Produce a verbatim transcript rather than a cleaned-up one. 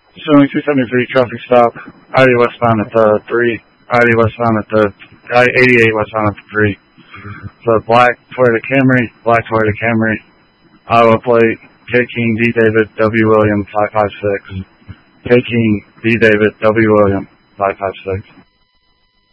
Showing two seventy-three, traffic stop, I eighty westbound at the three, I eighty westbound at the, I eighty-eight westbound at the three. So black Toyota Camry, black Toyota Camry, Iowa plate, K King D David W William five five six, K King D David W William five five six.